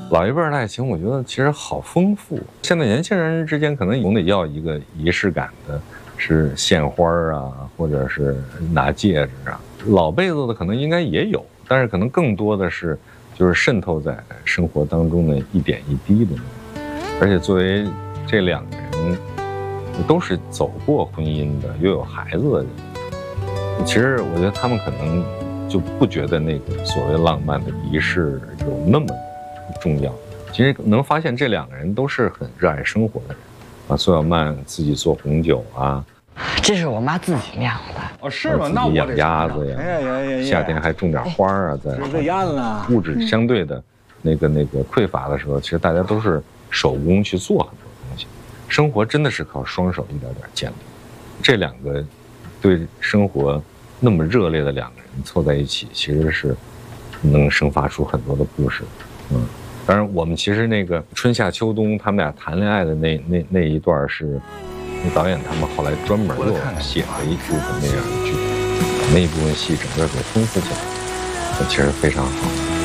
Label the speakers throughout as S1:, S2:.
S1: 老一辈的爱情，我觉得其实好丰富。现在年轻人之间可能总得要一个仪式感的，是献花啊，或者是拿戒指啊。老辈子的可能应该也有，但是可能更多的是就是渗透在生活当中的一点一滴的。而且作为这两个人都是走过婚姻的，又有孩子的人，其实我觉得他们可能就不觉得那个所谓浪漫的仪式有那么重要。其实能发现这两个人都是很热爱生活的人啊。苏小曼自己做红酒啊，
S2: 这是我妈自己酿的。
S3: 哦，是吗？那
S1: 自己养
S3: 我得
S1: 鸭子呀，夏天还种点花啊，在
S3: 这鸭子呢，
S1: 物质相对的那个匮乏的时候，其实大家都是手工去做很多东西。生活真的是靠双手一点点建立。这两个对生活那么热烈的两个人凑在一起，其实是能生发出很多的故事。当然我们其实那个春夏秋冬他们俩谈恋爱的那一段是那导演他们后来专门又写了一部分那样的剧本，把那一部分戏整个给丰富起来，其实非常好。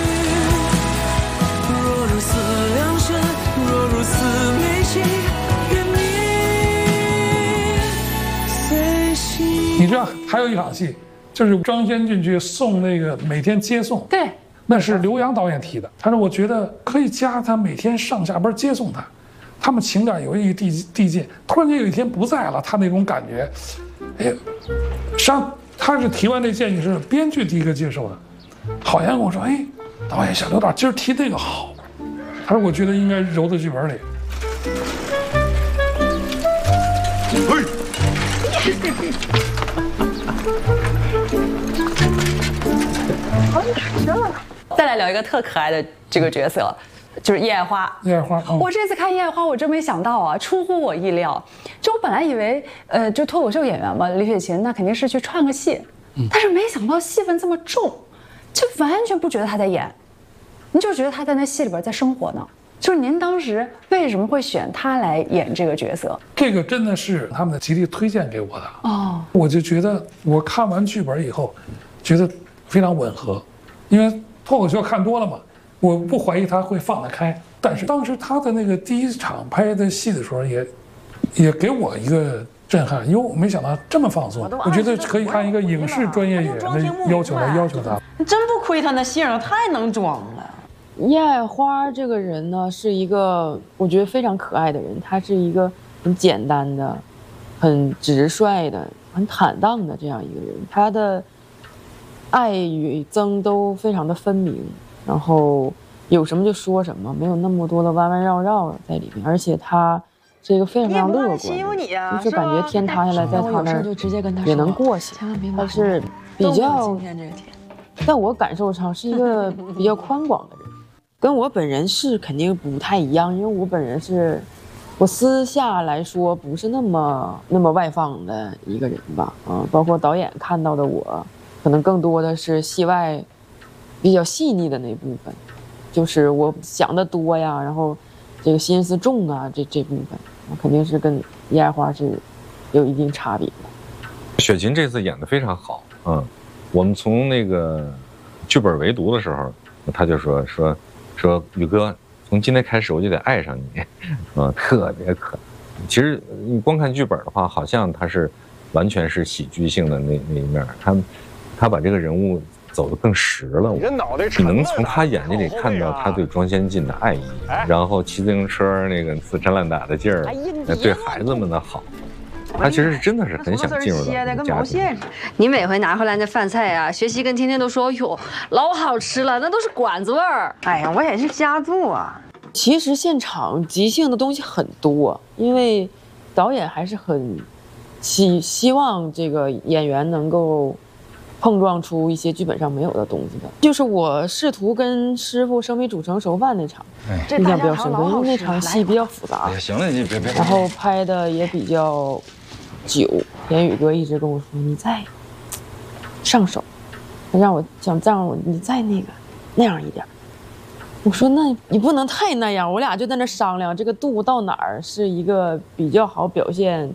S4: 若如此良辰，若如此美景，愿你随行。
S5: 你知道还有一场戏，就是庄先进去送那个每天接送，
S6: 对，
S5: 那是刘洋导演提的。他说我觉得可以加他每天上下班接送他，他们情感有一个递进。突然间有一天不在了，他那种感觉，哎，他是提完这建议是编剧第一个接受的，好像跟我说，哎，导演小刘导今儿提这个好，他说我觉得应该揉到剧本里。
S6: 再来聊一个特可爱的这个角色，就是叶爱花。
S5: 叶爱花，
S6: 我这次看叶爱花，我真没想到啊，出乎我意料。就我本来以为，就脱口秀演员嘛，李雪琴那肯定是去串个戏，但是没想到戏份这么重，就完全不觉得她在演，你就觉得她在那戏里边在生活呢。就是您当时为什么会选她来演这个角色？
S5: 这个真的是他们的极力推荐给我的
S6: 哦，
S5: 我就觉得我看完剧本以后，觉得非常吻合，因为脱口秀看多了嘛，我不怀疑他会放得开。但是当时他的那个第一场拍的戏的时候也给我一个震撼，因为我没想到这么放松。我觉得可以看一个影视专业演员的要求来要求他。
S7: 真不亏他那姓，太能装了。叶爱花这个人呢，是一个我觉得非常可爱的人，他是一个很简单的、很直率的、很坦荡的这样一个人，他的爱与憎都非常的分明，然后有什么就说什么，没有那么多的弯弯绕绕在里面，而且他是一个非常乐观的，就是感觉天塌下来在他那儿也能过去，他是比较，在我感受上是一个比较宽广的人，跟我本人是肯定不太一样，因为我本人是我私下来说不是那么外放的一个人吧，包括导演看到的我可能更多的是戏外比较细腻的那部分，就是我想的多呀，然后这个心思重啊，这部分肯定是跟叶爱花是有一定差别的。
S1: 雪琴这次演得非常好，我们从那个剧本围读的时候，他就说宇哥，从今天开始我就得爱上你，特别可爱。其实你光看剧本的话，好像他是完全是喜剧性的那一面，他把这个人物走得更实了。你能从他眼睛里看到他对庄先进的爱意，然后骑自行车那个死缠烂打的劲儿，对孩子们的好。他其实是真的是很想进入到这个家庭。
S8: 你每回拿回来那饭菜啊，学习跟天天都说，哟，老好吃了，那都是馆子味儿。
S7: 哎呀，我也是家做啊。其实现场即兴的东西很多，因为导演还是很希望这个演员能够碰撞出一些剧本上没有的东西的。就是我试图跟师傅生米煮成熟饭那场，印象比较深刻，因为那场戏比较复杂。
S3: 行了，你别。
S7: 然后拍的也比较久，田宇哥一直跟我说你再上手，他让我你再那样一点。我说那你不能太那样，我俩就在那商量这个度到哪儿是一个比较好表现